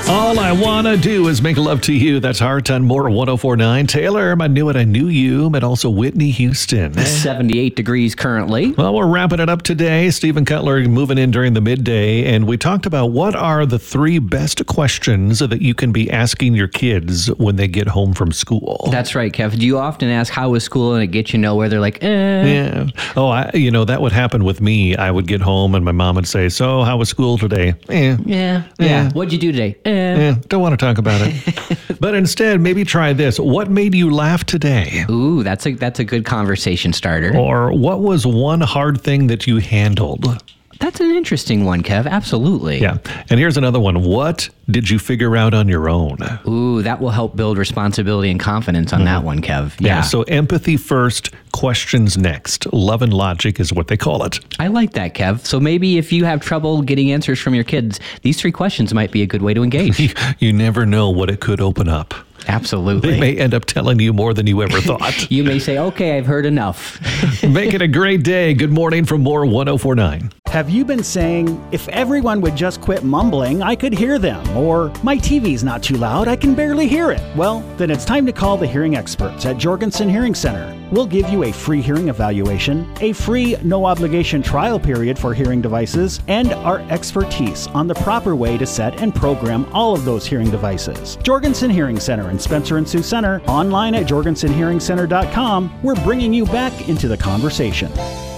All I wanna do is make love to you. That's Heart on More 104.9. Taylor, I knew it, I knew you, but also Whitney Houston. 78 degrees currently. Well, we're wrapping it up today. Stephen Cutler moving in during the midday, and we talked about what are the 3 best questions that you can be asking your kids when they get home from school. That's right, Kev. Do you often ask how was school and it gets you nowhere? They're like, Yeah. Oh, that would happen with me. I would get home and my mom would say, "So, how was school today?" Yeah. What'd you do today? Don't want to talk about it. But instead, maybe try this. What made you laugh today? Ooh, that's a good conversation starter. Or what was one hard thing that you handled? That's an interesting one, Kev. Absolutely. Yeah. And here's another one. What did you figure out on your own? Ooh, that will help build responsibility and confidence on that one, Kev. Yeah. So empathy first, questions next. Love and logic is what they call it. I like that, Kev. So maybe if you have trouble getting answers from your kids, these 3 questions might be a good way to engage. You never know what it could open up. Absolutely. They may end up telling you more than you ever thought. You may say, okay, I've heard enough. Make it a great day. Good morning from More 104.9. Have you been saying, if everyone would just quit mumbling, I could hear them? Or, my TV's not too loud, I can barely hear it? Well, then it's time to call the hearing experts at Jorgensen Hearing Center. We'll give you a free hearing evaluation, a free no-obligation trial period for hearing devices, and our expertise on the proper way to set and program all of those hearing devices. Jorgensen Hearing Center in Spencer and Sioux Center, online at jorgensenhearingcenter.com. We're bringing you back into the conversation.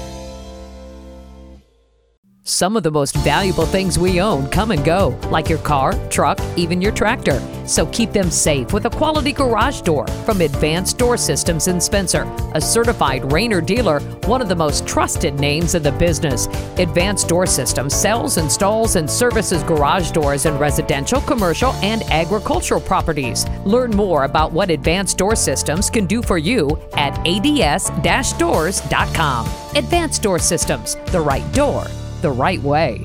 Some of the most valuable things we own come and go, like your car, truck, even your tractor. So keep them safe with a quality garage door from Advanced Door Systems in Spencer, a certified Rainer dealer, one of the most trusted names in the business. Advanced Door Systems sells, installs, and services garage doors in residential, commercial, and agricultural properties. Learn more about what Advanced Door Systems can do for you at ads-doors.com. Advanced Door Systems, the right door, the right way.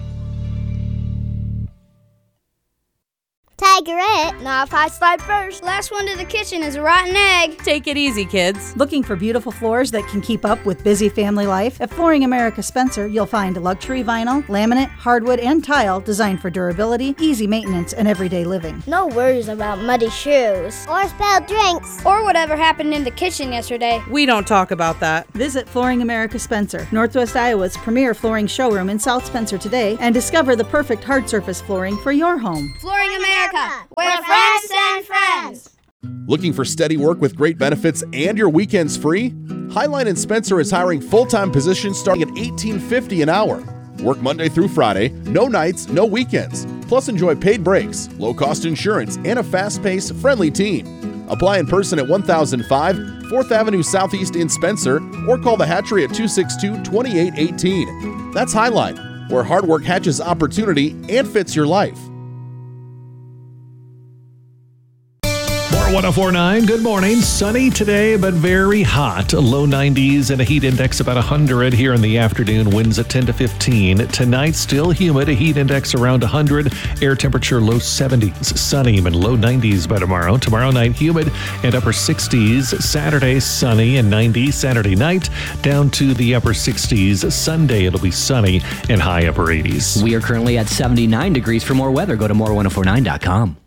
Tigerette, not if I slide first. Last one to the kitchen is a rotten egg. Take it easy, kids. Looking for beautiful floors that can keep up with busy family life? At Flooring America Spencer, you'll find luxury vinyl, laminate, hardwood, and tile designed for durability, easy maintenance, and everyday living. No worries about muddy shoes. Or spilled drinks. Or whatever happened in the kitchen yesterday. We don't talk about that. Visit Flooring America Spencer, Northwest Iowa's premier flooring showroom in South Spencer today, and discover the perfect hard surface flooring for your home. Flooring America, where friends send friends. Looking for steady work with great benefits and your weekends free? Highline and Spencer is hiring full-time positions starting at $18.50 an hour. Work Monday through Friday, no nights, no weekends. Plus enjoy paid breaks, low-cost insurance, and a fast-paced, friendly team. Apply in person at 1005 4th Avenue Southeast in Spencer or call the hatchery at 262-2818. That's Highline, where hard work hatches opportunity and fits your life. 104.9. Good morning. Sunny today, but very hot. Low 90s and a heat index about 100 here in the afternoon. Winds at 10 to 15. Tonight, still humid. A heat index around 100. Air temperature low 70s. Sunny and low 90s by tomorrow. Tomorrow night, humid and upper 60s. Saturday, sunny and 90. Saturday night, down to the upper 60s. Sunday, it'll be sunny and high upper 80s. We are currently at 79 degrees. For more weather, go to more1049.com.